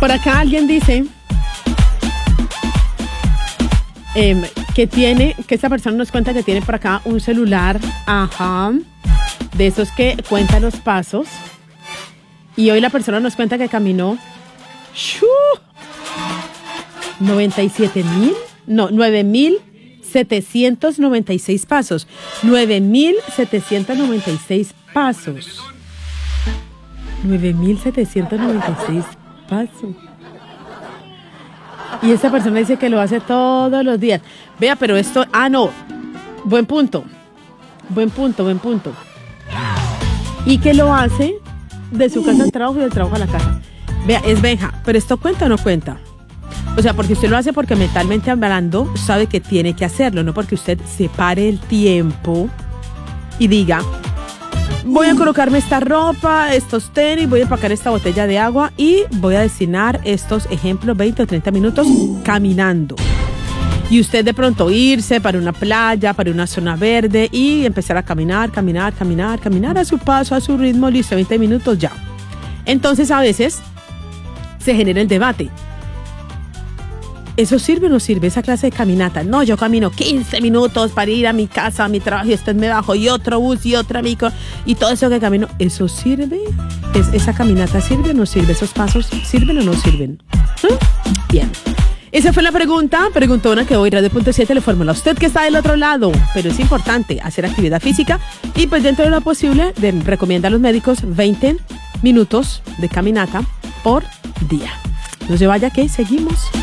Por acá alguien dice que esta persona nos cuenta que tiene por acá un celular, de esos que cuentan los pasos. Y hoy la persona nos cuenta que caminó 9,796 pasos. 9,796 pasos. 9,796 pasos. Y esta persona dice que lo hace todos los días. Vea, pero esto... no. Buen punto. Y que lo hace de su casa al trabajo y del trabajo a la casa. Vea, es Benja, pero ¿esto cuenta o no cuenta? O sea, porque usted lo hace porque mentalmente hablando sabe que tiene que hacerlo, no porque usted separe el tiempo y diga, voy a colocarme esta ropa, estos tenis, voy a empacar esta botella de agua y voy a destinar estos ejemplos 20 o 30 minutos caminando. Y usted de pronto irse para una playa, para una zona verde y empezar a caminar a su paso, a su ritmo, listo, 20 minutos ya. Entonces a veces se genera el debate. ¿Eso sirve o no sirve, esa clase de caminata? No, yo camino 15 minutos para ir a mi casa, a mi trabajo, y después me bajo y otro bus y otra micro y todo eso que camino. ¿Eso sirve? ¿Esa caminata sirve o no sirve? ¿Esos pasos sirven o no sirven? Bien. Esa fue la preguntona que hoy Radio.7 le formula a usted que está del otro lado. Pero es importante hacer actividad física y pues dentro de lo posible recomienda a los médicos 20 minutos de caminata por día. No se vaya que seguimos.